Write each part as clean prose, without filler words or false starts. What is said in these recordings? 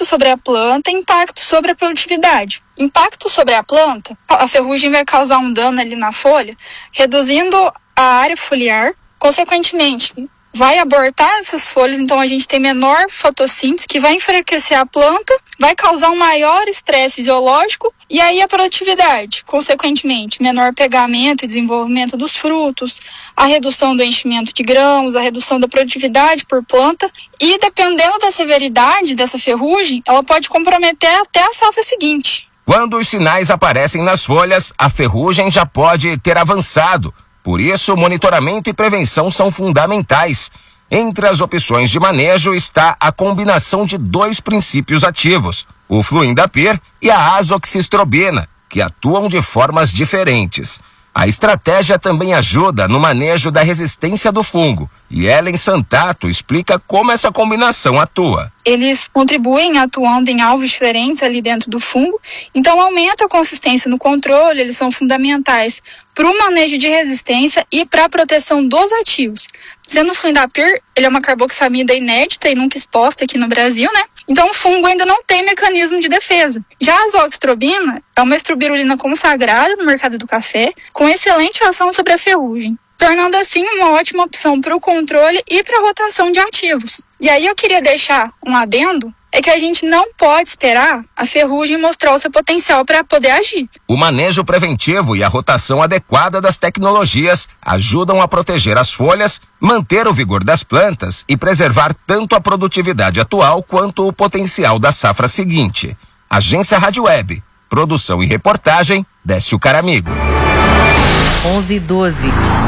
impacto sobre a planta e impacto sobre a produtividade. Impacto sobre a planta, a ferrugem vai causar um dano ali na folha, reduzindo a área foliar, consequentemente vai abortar essas folhas, então a gente tem menor fotossíntese, que vai enfraquecer a planta, vai causar um maior estresse fisiológico, e aí a produtividade, consequentemente, menor pegamento e desenvolvimento dos frutos, a redução do enchimento de grãos, a redução da produtividade por planta, e dependendo da severidade dessa ferrugem, ela pode comprometer até a safra seguinte. Quando os sinais aparecem nas folhas, a ferrugem já pode ter avançado. Por isso, monitoramento e prevenção são fundamentais. Entre as opções de manejo está a combinação de 2 princípios ativos, o fluindapyr e a azoxistrobina, que atuam de formas diferentes. A estratégia também ajuda no manejo da resistência do fungo, e Ellen Santato explica como essa combinação atua. Eles contribuem atuando em alvos diferentes ali dentro do fungo, então aumenta a consistência no controle, eles são fundamentais para o manejo de resistência e para a proteção dos ativos. Sendo o fluindapyr, ele é uma carboxamida inédita e nunca exposta aqui no Brasil, né? Então o fungo ainda não tem mecanismo de defesa. Já a azoxistrobina é uma estrobirulina consagrada no mercado do café, com excelente ação sobre a ferrugem, tornando assim uma ótima opção para o controle e para a rotação de ativos. E aí eu queria deixar um adendo, é que a gente não pode esperar a ferrugem mostrar o seu potencial para poder agir. O manejo preventivo e a rotação adequada das tecnologias ajudam a proteger as folhas, manter o vigor das plantas e preservar tanto a produtividade atual quanto o potencial da safra seguinte. Agência Rádio Web, produção e reportagem, Décio Caramigo. 11:12.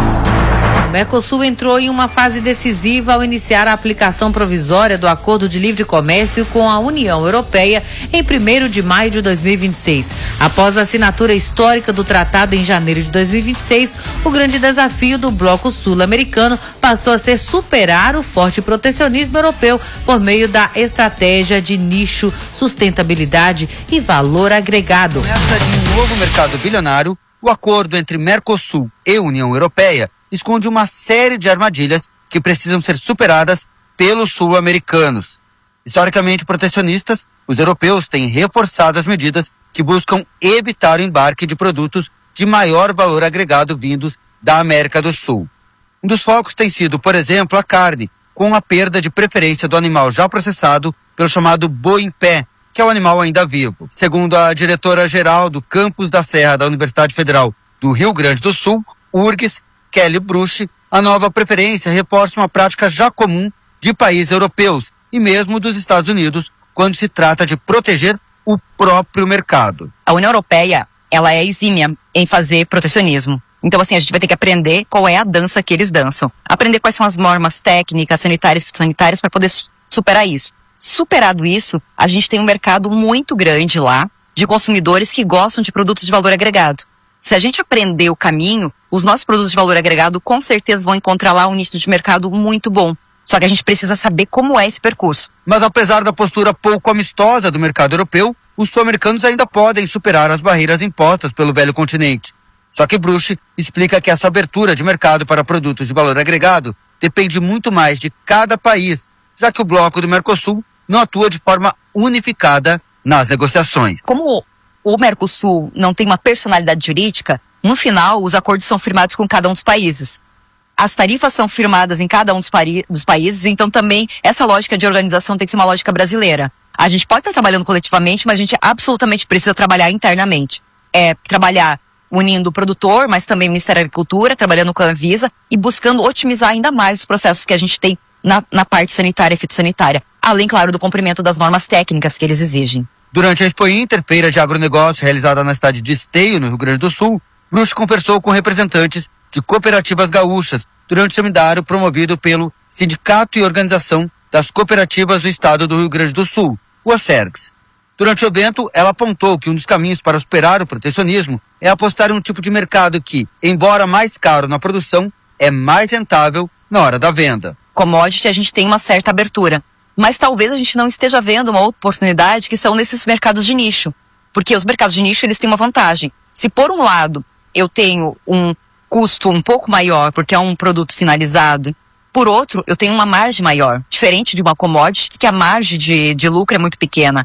O Mercosul entrou em uma fase decisiva ao iniciar a aplicação provisória do Acordo de Livre Comércio com a União Europeia em 1º de maio de 2026. Após a assinatura histórica do tratado em janeiro de 2026, o grande desafio do bloco sul-americano passou a ser superar o forte protecionismo europeu por meio da estratégia de nicho, sustentabilidade e valor agregado. Nessa de um novo mercado bilionário, o acordo entre Mercosul e União Europeia esconde uma série de armadilhas que precisam ser superadas pelos sul-americanos. Historicamente protecionistas, os europeus têm reforçado as medidas que buscam evitar o embarque de produtos de maior valor agregado vindos da América do Sul. Um dos focos tem sido, por exemplo, a carne, com a perda de preferência do animal já processado pelo chamado boi em pé, que é o animal ainda vivo. Segundo a diretora-geral do Campus da Serra da Universidade Federal do Rio Grande do Sul, URGS, Kelly Bruch, a nova preferência reforça uma prática já comum de países europeus e mesmo dos Estados Unidos quando se trata de proteger o próprio mercado. A União Europeia, ela é exímia em fazer protecionismo. Então, assim, a gente vai ter que aprender qual é a dança que eles dançam. Aprender quais são as normas técnicas, sanitárias e fitossanitárias para poder superar isso. Superado isso, a gente tem um mercado muito grande lá de consumidores que gostam de produtos de valor agregado. Se a gente aprender o caminho, os nossos produtos de valor agregado com certeza vão encontrar lá um nicho de mercado muito bom. Só que a gente precisa saber como é esse percurso. Mas apesar da postura pouco amistosa do mercado europeu, os sul-americanos ainda podem superar as barreiras impostas pelo velho continente. Só que Bruch explica que essa abertura de mercado para produtos de valor agregado depende muito mais de cada país, já que o bloco do Mercosul não atua de forma unificada nas negociações. Como o Mercosul não tem uma personalidade jurídica, no final os acordos são firmados com cada um dos países. As tarifas são firmadas em cada um dos países, então também essa lógica de organização tem que ser uma lógica brasileira. A gente pode estar trabalhando coletivamente, mas a gente absolutamente precisa trabalhar internamente. Trabalhar unindo o produtor, mas também o Ministério da Agricultura, trabalhando com a Anvisa e buscando otimizar ainda mais os processos que a gente tem na parte sanitária e fitossanitária. Além, claro, do cumprimento das normas técnicas que eles exigem. Durante a Expo Inter, feira de agronegócio realizada na cidade de Esteio, no Rio Grande do Sul, Bruch conversou com representantes de cooperativas gaúchas durante o seminário promovido pelo Sindicato e Organização das Cooperativas do Estado do Rio Grande do Sul, o ACERGS. Durante o evento, ela apontou que um dos caminhos para superar o protecionismo é apostar em um tipo de mercado que, embora mais caro na produção, é mais rentável na hora da venda. Commodity, a gente tem uma certa abertura. Mas talvez a gente não esteja vendo uma outra oportunidade que são nesses mercados de nicho. Porque os mercados de nicho, eles têm uma vantagem. Se por um lado eu tenho um custo um pouco maior, porque é um produto finalizado, por outro, eu tenho uma margem maior. Diferente de uma commodity, que a margem de lucro é muito pequena.